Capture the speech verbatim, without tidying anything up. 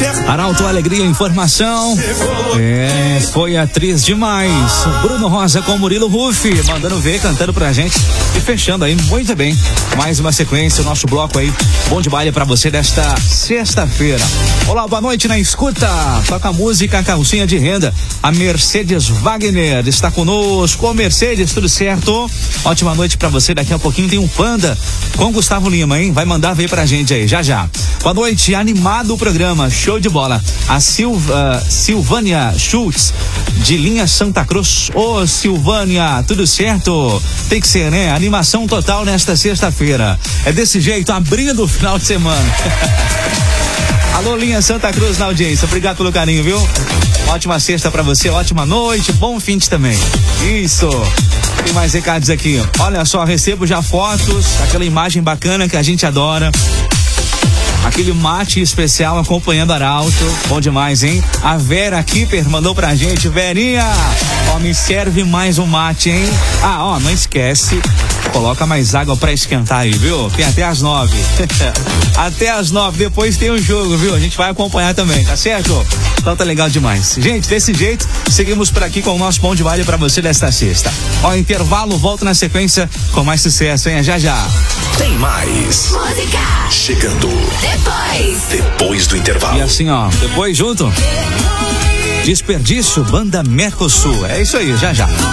Arauto Alegria Informação. É, foi atriz demais. Bruno Rosa com Murilo Rufi, mandando ver, cantando pra gente e fechando aí muito bem. Mais uma sequência, o nosso bloco aí, bom de baile pra você desta sexta-feira. Olá, boa noite na escuta. Toca a música Calcinha de Renda. A Mercedes Wagner está conosco. Ô Mercedes, tudo certo? Ótima noite pra você. Daqui a pouquinho tem um Panda com Gustavo Lima, hein? Vai mandar ver pra gente aí, já já. Boa noite, animado o programa, show de bola. A Silva, Silvânia Schultz, de linha Santa Cruz. Ô Silvânia, tudo certo? Tem que ser, né? Animação total nesta sexta-feira. É desse jeito, abrindo o final de semana. Alô, linha Santa Cruz na audiência, obrigado pelo carinho, viu? Ótima sexta pra você, ótima noite, bom fim de também. Isso. Tem mais recados aqui. Olha só, recebo já fotos, aquela imagem bacana que a gente adora. Aquele mate especial acompanhando Arauto. Bom demais, hein? A Vera Kipper mandou pra gente. Verinha, ó, me serve mais um mate, hein? Ah, ó, não esquece. Coloca mais água pra esquentar aí, viu? Tem até as nove. Até as nove. Depois tem o jogo, viu? A gente vai acompanhar também, tá certo? Então tá legal demais. Gente, desse jeito, seguimos por aqui com o nosso bom de baile pra você desta sexta. Ó, intervalo, volto na sequência com mais sucesso, hein? Já já. Tem mais. Música. Chegando. Depois. Depois do intervalo. E assim, ó, depois junto. Desperdício, Banda Mercosul. É isso aí, já já.